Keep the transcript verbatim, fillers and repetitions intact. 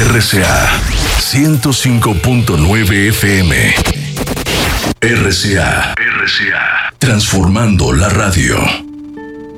R C A ciento cinco punto nueve F M. R C A, R C A, transformando la radio.